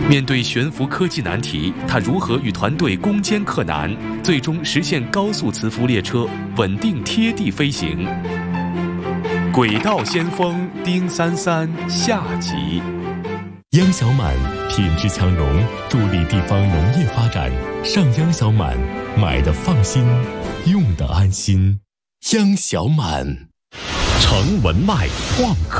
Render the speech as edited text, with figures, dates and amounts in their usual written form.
面对悬浮科技难题，他如何与团队攻坚克难，最终实现高速磁浮列车稳定贴地飞行？轨道先锋丁33下集。 央小满品质强融，助力地方农业发展。上央小满，买的放心，用的安心。央小满， 程文迈创客。